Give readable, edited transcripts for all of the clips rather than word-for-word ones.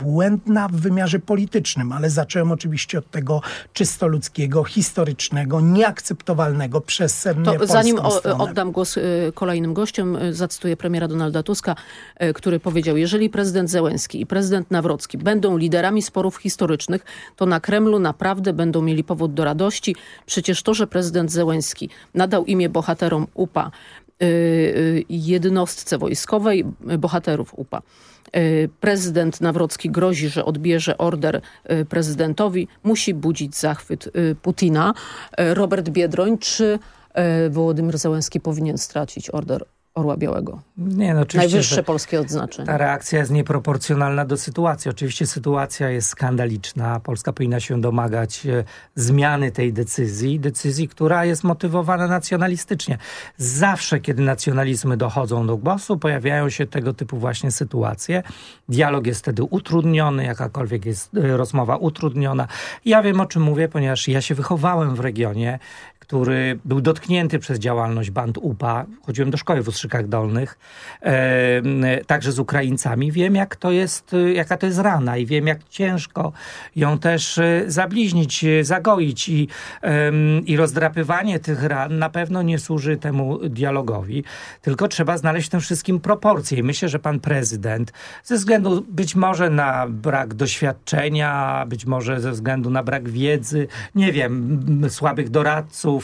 błędna w wymiarze politycznym, ale zacząłem oczywiście od tego czysto ludzkiego, historycznego, nieakceptowalnego przez polską zanim stronę. oddam głos kolejnym gościom, zacytuję premiera Donalda Tuska, który powiedział: jeżeli prezydent Zełenski i prezydent Nawrocki będą liderami sporów historycznych, to na Kremlu naprawdę będą mieli powód do radości. Przecież to, że prezydent Zełenski nadał imię bohaterom UPA, jednostce wojskowej, bohaterów UPA, prezydent Nawrocki grozi, że odbierze order prezydentowi, musi budzić zachwyt Putina. Robert Biedroń, czy Wołodymyr Zełenski powinien stracić order Orła Białego? Nie, no oczywiście, najwyższe polskie odznaczenie. Ta reakcja jest nieproporcjonalna do sytuacji. Oczywiście sytuacja jest skandaliczna. Polska powinna się domagać zmiany tej decyzji, która jest motywowana nacjonalistycznie. Zawsze, kiedy nacjonalizmy dochodzą do głosu, pojawiają się tego typu właśnie sytuacje. Dialog jest wtedy utrudniony, jakakolwiek jest rozmowa utrudniona. Ja wiem, o czym mówię, ponieważ ja się wychowałem w regionie, który był dotknięty przez działalność band UPA. Chodziłem do szkoły w Ustrzykach Dolnych, także z Ukraińcami. Wiem, jaka to jest rana i wiem, jak ciężko ją też zabliźnić, zagoić i rozdrapywanie tych ran na pewno nie służy temu dialogowi, tylko trzeba znaleźć w tym wszystkim proporcje. I myślę, że pan prezydent ze względu być może na brak doświadczenia, być może ze względu na brak wiedzy, nie wiem, słabych doradców,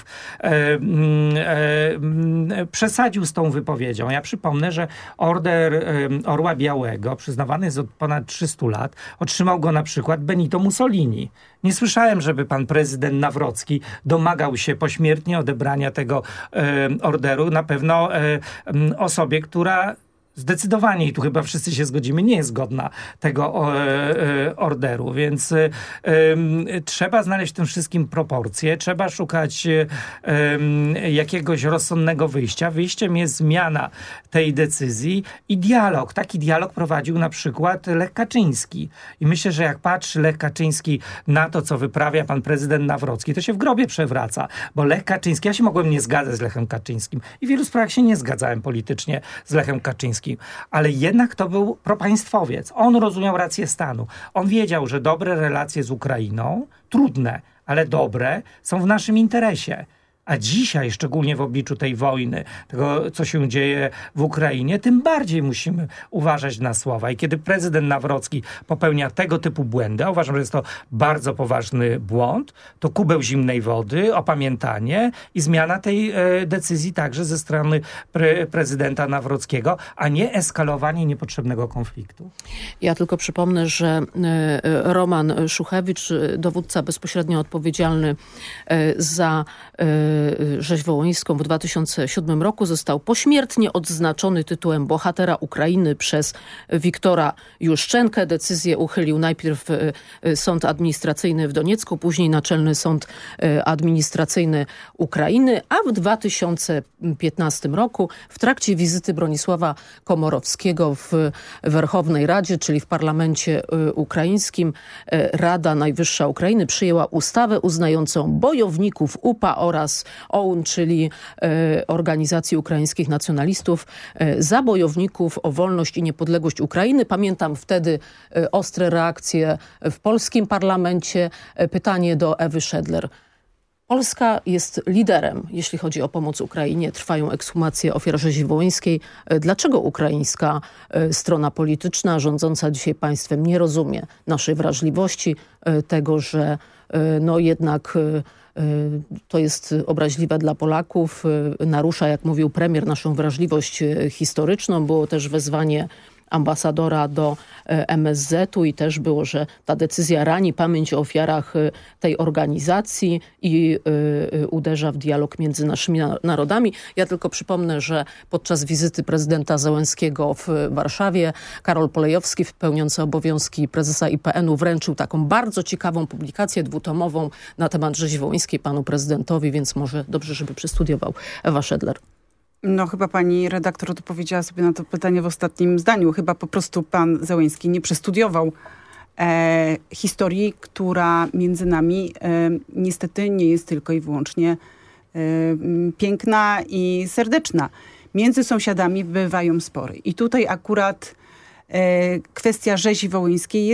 przesadził z tą wypowiedzią. Ja przypomnę, że order Orła Białego, przyznawany jest od ponad 300 lat, otrzymał go na przykład Benito Mussolini. Nie słyszałem, żeby pan prezydent Nawrocki domagał się pośmiertnie odebrania tego orderu. Na pewno osobie, która zdecydowanie, i tu chyba wszyscy się zgodzimy, nie jest godna tego orderu, więc trzeba znaleźć w tym wszystkim proporcje, trzeba szukać jakiegoś rozsądnego wyjścia. Wyjściem jest zmiana tej decyzji i dialog. Taki dialog prowadził na przykład Lech Kaczyński. I myślę, że jak patrzy Lech Kaczyński na to, co wyprawia pan prezydent Nawrocki, to się w grobie przewraca, bo Lech Kaczyński, ja się mogłem nie zgadzać z Lechem Kaczyńskim i w wielu sprawach się nie zgadzałem politycznie z Lechem Kaczyńskim. Ale jednak to był propaństwowiec. On rozumiał rację stanu. On wiedział, że dobre relacje z Ukrainą, trudne, ale dobre, są w naszym interesie. A dzisiaj, szczególnie w obliczu tej wojny, tego, co się dzieje w Ukrainie, tym bardziej musimy uważać na słowa. I kiedy prezydent Nawrocki popełnia tego typu błędy, a uważam, że jest to bardzo poważny błąd, to kubeł zimnej wody, opamiętanie i zmiana tej decyzji także ze strony prezydenta Nawrockiego, a nie eskalowanie niepotrzebnego konfliktu. Ja tylko przypomnę, że Roman Szuchewicz, dowódca bezpośrednio odpowiedzialny za rzeź wołyńską w 2007 roku, został pośmiertnie odznaczony tytułem bohatera Ukrainy przez Wiktora Juszczenkę. Decyzję uchylił najpierw Sąd Administracyjny w Doniecku, później Naczelny Sąd Administracyjny Ukrainy, a w 2015 roku w trakcie wizyty Bronisława Komorowskiego w Werchownej Radzie, czyli w parlamencie ukraińskim, Rada Najwyższa Ukrainy przyjęła ustawę uznającą bojowników UPA oraz OUN, czyli Organizacji Ukraińskich Nacjonalistów, za bojowników o wolność i niepodległość Ukrainy. Pamiętam wtedy ostre reakcje w polskim parlamencie. Pytanie do Ewy Szedler. Polska jest liderem, jeśli chodzi o pomoc Ukrainie. Trwają ekshumacje ofiar rzezi wołyńskiej. Dlaczego ukraińska strona polityczna rządząca dzisiaj państwem nie rozumie naszej wrażliwości, tego, że jednak to jest obraźliwe dla Polaków, narusza, jak mówił premier, naszą wrażliwość historyczną. Było też wezwanie ambasadora do MSZ-u i też było, że ta decyzja rani pamięć o ofiarach tej organizacji i uderza w dialog między naszymi narodami. Ja tylko przypomnę, że podczas wizyty prezydenta Zełenskiego w Warszawie Karol Polejowski, pełniący obowiązki prezesa IPN-u, wręczył taką bardzo ciekawą publikację dwutomową na temat rzezi wołyńskiej panu prezydentowi, więc może dobrze, żeby przystudiował. Ewa Szedler. No chyba pani redaktor odpowiedziała sobie na to pytanie w ostatnim zdaniu. Chyba po prostu pan Zełenski nie przestudiował historii, która między nami niestety nie jest tylko i wyłącznie piękna i serdeczna. Między sąsiadami bywają spory. I tutaj akurat kwestia rzezi wołyńskiej